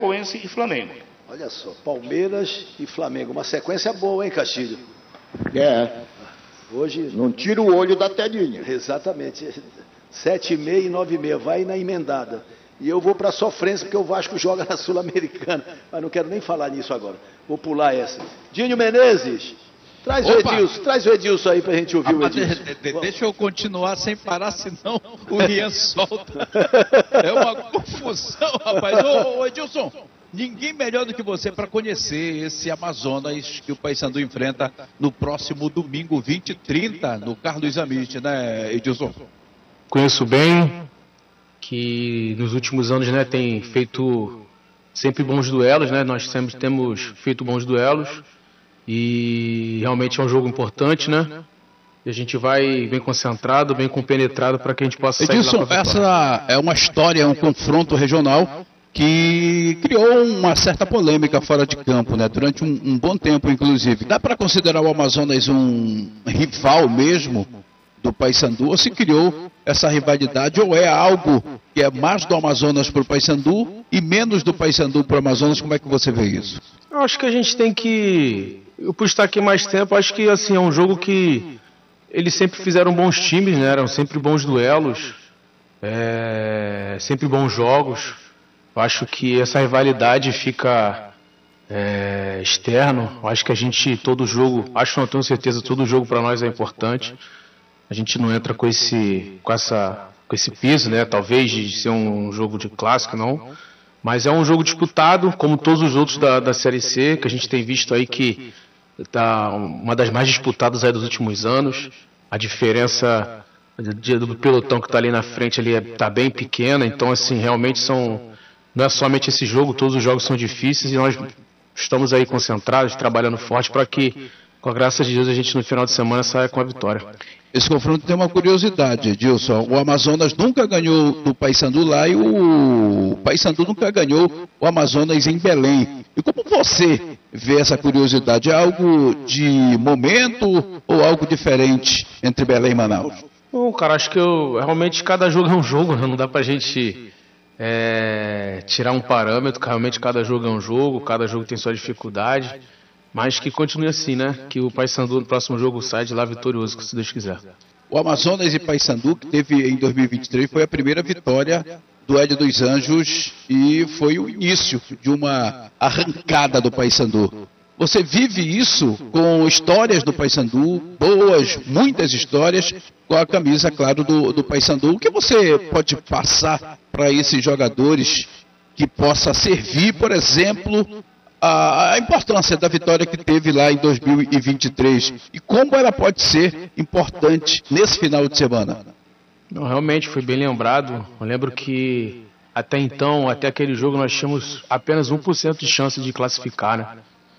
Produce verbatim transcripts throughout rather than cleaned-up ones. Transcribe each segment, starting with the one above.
Chapecoense e Flamengo. Olha só, Palmeiras e Flamengo. Uma sequência boa, hein, Castilho? É. Hoje... Não tira o olho da telinha. Exatamente. Sete e meia e nove e meia. Vai na emendada. E eu vou para a sofrência, porque o Vasco joga na Sul-Americana. Mas não quero nem falar nisso agora. Vou pular essa. Dinho Menezes, traz Opa. o Edilson. Traz o Edilson aí para a gente ouvir. Ah, o Edilson. De, de, deixa eu continuar sem parar, senão o Rian solta. É uma confusão, rapaz. Ô, ô Edilson, ninguém melhor do que você para conhecer esse Amazonas que o Paysandu enfrenta no próximo domingo, vinte e trinta, no Carlos Amite, né, Edilson? Conheço bem, que nos últimos anos, né, tem feito sempre bons duelos, né? Nós sempre temos feito bons duelos e realmente é um jogo importante, né? E a gente vai bem concentrado, bem compenetrado para que a gente possa sair Edilson, lá com a vitória. Essa é uma história, um confronto regional que criou uma certa polêmica fora de campo, né? Durante um, um bom tempo, inclusive. Dá para considerar o Amazonas um rival mesmo do Paysandu, ou se criou essa rivalidade, ou é algo que é mais do Amazonas para o Paysandu e menos do Paysandu para o Amazonas? Como é que você vê isso? Eu acho que a gente tem que... Eu, por estar aqui mais tempo, acho que assim, é um jogo que eles sempre fizeram bons times, né? Eram sempre bons duelos, é... sempre bons jogos. Eu acho que essa rivalidade fica é... externo. Eu acho que a gente, todo jogo, acho não tenho certeza, todo jogo para nós é importante. A gente não entra com esse, com essa, com esse peso, né? Talvez de ser um jogo de clássico, não. Mas é um jogo disputado, como todos os outros da, da Série C, que a gente tem visto aí que tá uma das mais disputadas aí dos últimos anos. A diferença do pelotão que está ali na frente ali está bem pequena. Então, assim, realmente são, não é somente esse jogo, todos os jogos são difíceis e nós estamos aí concentrados, trabalhando forte para que, com a graça de Deus, a gente no final de semana saia com a vitória. Esse confronto tem uma curiosidade, Edilson. O Amazonas nunca ganhou do Paysandu lá e o Paysandu nunca ganhou o Amazonas em Belém. E como você vê essa curiosidade? É algo de momento ou algo diferente entre Belém e Manaus? Bom, cara, acho que eu, realmente cada jogo é um jogo, não dá pra gente é, tirar um parâmetro. Realmente cada jogo é um jogo, cada jogo tem sua dificuldade. Mas que continue assim, né? Que o Paysandu no próximo jogo sai de lá vitorioso, se Deus quiser. O Amazonas e Paysandu, que teve em dois mil e vinte e três, foi a primeira vitória do Hélio dos Anjos e foi o início de uma arrancada do Paysandu. Você vive isso com histórias do Paysandu, boas, muitas histórias, com a camisa, claro, do, do Paysandu. O que você pode passar para esses jogadores que possa servir, por exemplo, a importância da vitória que teve lá em dois mil e vinte e três e como ela pode ser importante nesse final de semana? Não, realmente foi bem lembrado. Eu lembro que até então, até aquele jogo, nós tínhamos apenas um por cento de chance de classificar, né?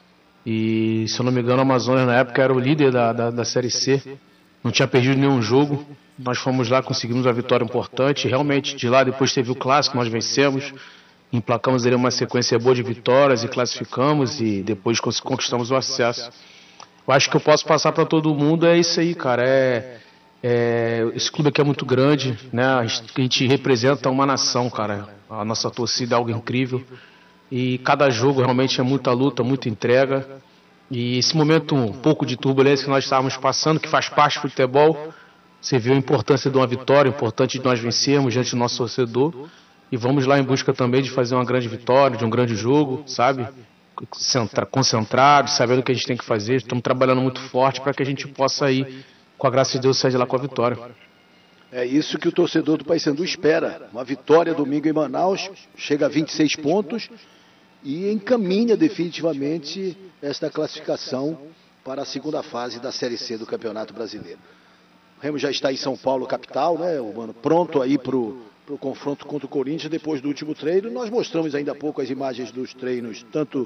E, se eu não me engano, o Amazonas na época era o líder da, da, da Série C, não tinha perdido nenhum jogo. Nós fomos lá, conseguimos uma vitória importante. Realmente, de lá depois teve o clássico, nós vencemos. Emplacamos ali uma sequência boa de vitórias e classificamos e depois conquistamos o acesso. Eu acho que eu posso passar para todo mundo, é isso aí, cara. É, é, esse clube aqui é muito grande, né? A gente, a gente representa uma nação, cara. A nossa torcida é algo incrível. E cada jogo realmente é muita luta, muita entrega. E esse momento um pouco de turbulência que nós estávamos passando, que faz parte do futebol, você viu a importância de uma vitória, a importância de nós vencermos diante do nosso torcedor. E vamos lá em busca também de fazer uma grande vitória, de um grande jogo, sabe? Concentrados, sabendo o que a gente tem que fazer. Estamos trabalhando muito forte para que a gente possa ir, com a graça de Deus, sair de lá com a vitória. É isso que o torcedor do Paysandu espera. Uma vitória domingo em Manaus, chega a vinte e seis pontos e encaminha definitivamente esta classificação para a segunda fase da Série C do Campeonato Brasileiro. O Remo já está em São Paulo, capital, né, mano? Pronto aí para o para o confronto contra o Corinthians depois do último treino. Nós mostramos ainda há pouco as imagens dos treinos, tanto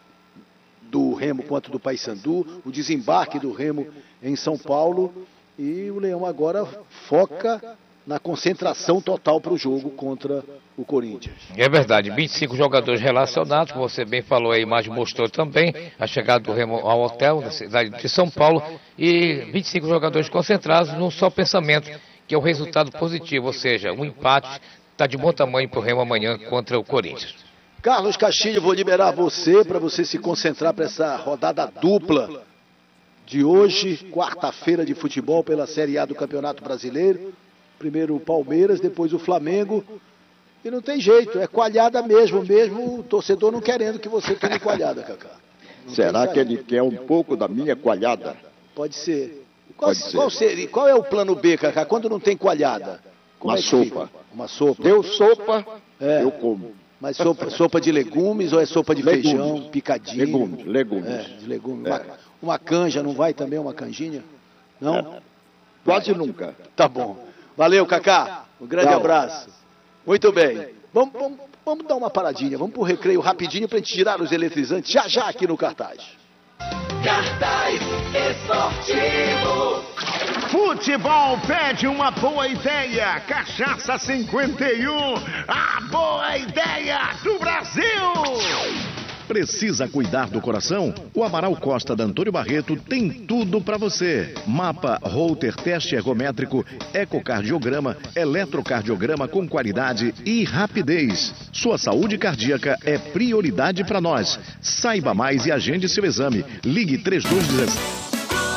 do Remo quanto do Paysandu, o desembarque do Remo em São Paulo, e o Leão agora foca na concentração total para o jogo contra o Corinthians. É verdade, vinte e cinco jogadores relacionados, como você bem falou, a imagem mostrou também a chegada do Remo ao hotel na cidade de São Paulo, e vinte e cinco jogadores concentrados num só pensamento, que é o resultado positivo, ou seja, um empate está de bom tamanho para o Remo amanhã contra o Corinthians. Carlos Castilho, vou liberar você para você se concentrar para essa rodada dupla de hoje, quarta-feira de futebol pela Série A do Campeonato Brasileiro. Primeiro o Palmeiras, depois o Flamengo. E não tem jeito, é coalhada mesmo, mesmo o torcedor não querendo que você tome coalhada, Cacá. Não Será que ele quer um pouco da minha coalhada? Pode ser. Qual, Pode qual, ser. seria, qual é o plano B, Cacá, quando não tem coalhada? Como Uma é que sopa. fica? Uma sopa. Deu sopa, É. eu como. Mas sopa, sopa de legumes ou é sopa de Legumes. feijão, picadinho? Legumes, legumes. É, de legumes. É. Uma, uma canja, não vai também uma canjinha? Não? Quase nunca. Tá bom. Valeu, Cacá. Um grande Tchau. abraço. Muito bem. Vamos, vamos, vamos dar uma paradinha. Vamos pro recreio rapidinho pra gente tirar os eletrizantes já já aqui no cartaz. Cartaz esportivo. Futebol pede uma boa ideia. Cachaça cinquenta e um, a boa ideia do Brasil. Precisa cuidar do coração? O Amaral Costa da Antônio Barreto tem tudo para você. Mapa, Holter, teste ergométrico, ecocardiograma, eletrocardiograma com qualidade e rapidez. Sua saúde cardíaca é prioridade para nós. Saiba mais e agende seu exame. Ligue três dois um zero.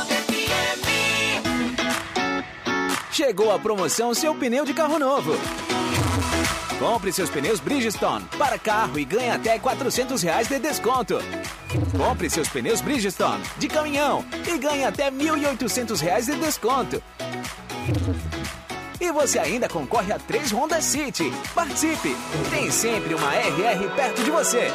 Chegou a promoção Seu Pneu de Carro Novo. Compre seus pneus Bridgestone para carro e ganhe até quatrocentos reais de desconto. Compre seus pneus Bridgestone de caminhão e ganhe até mil e oitocentos reais de desconto. E você ainda concorre a três Honda City. Participe! Tem sempre uma R R perto de você.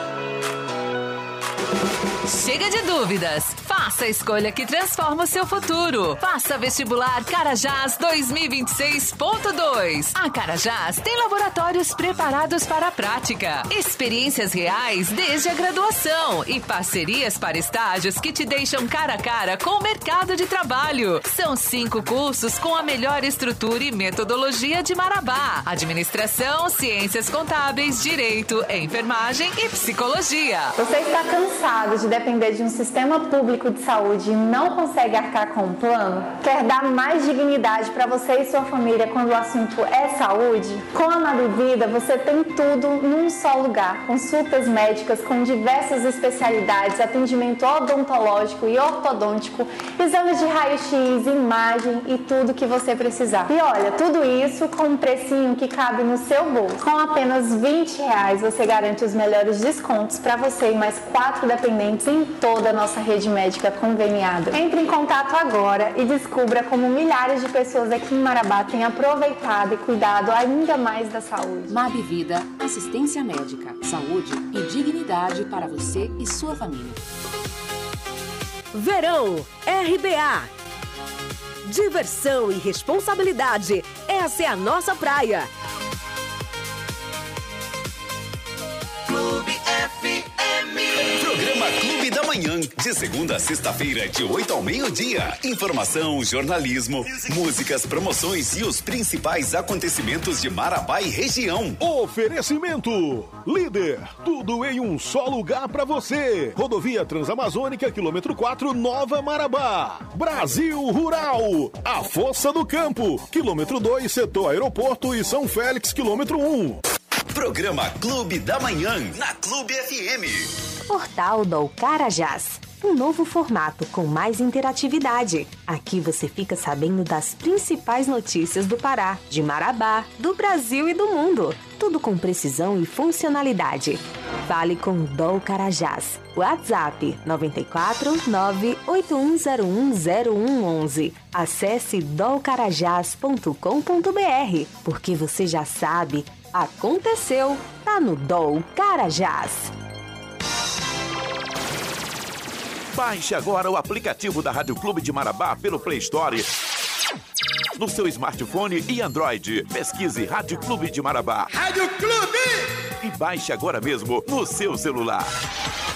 Chega de dúvidas. Faça a escolha que transforma o seu futuro. Faça vestibular Carajás dois mil e vinte e seis ponto dois. A Carajás tem laboratórios preparados para a prática, experiências reais desde a graduação e parcerias para estágios que te deixam cara a cara com o mercado de trabalho. São cinco cursos com a melhor estrutura e metodologia de Marabá: administração, ciências contábeis, direito, enfermagem e psicologia. Você está cansado de depender de um sistema público de saúde e não consegue arcar com um plano? Quer dar mais dignidade para você e sua família quando o assunto é saúde? Com a Mabivida você tem tudo num só lugar. Consultas médicas com diversas especialidades, atendimento odontológico e ortodôntico, exames de raio-x, imagem e tudo que você precisar. E olha, tudo isso com um precinho que cabe no seu bolso. Com apenas vinte reais você garante os melhores descontos para você e mais quatro dependentes em toda a nossa rede médica conveniada. Entre em contato agora e descubra como milhares de pessoas aqui em Marabá têm aproveitado e cuidado ainda mais da saúde. Mabivida, assistência médica, saúde e dignidade para você e sua família. Verão R B A. Diversão e responsabilidade. Essa é a nossa praia. Clube F M. Programa Clube da Manhã, de segunda a sexta-feira, de oito ao meio-dia. Informação, jornalismo, músicas, promoções e os principais acontecimentos de Marabá e região. Oferecimento Líder, tudo em um só lugar para você. Rodovia Transamazônica, quilômetro quatro, Nova Marabá. Brasil Rural, a Força do Campo, quilômetro dois, setor aeroporto e São Félix, quilômetro um. Programa Clube da Manhã, na Clube F M. Portal do Carajás. Um novo formato com mais interatividade. Aqui você fica sabendo das principais notícias do Pará, de Marabá, do Brasil e do mundo. Tudo com precisão e funcionalidade. Fale com o Dol Carajás. WhatsApp nove quatro nove oito um zero um zero um um um. Acesse dol carajás ponto com ponto b r, porque você já sabe, aconteceu, tá no Dol Carajás. Baixe agora o aplicativo da Rádio Clube de Marabá pelo Play Store, no seu smartphone e Android. Pesquise Rádio Clube de Marabá. Rádio Clube! E baixe agora mesmo no seu celular.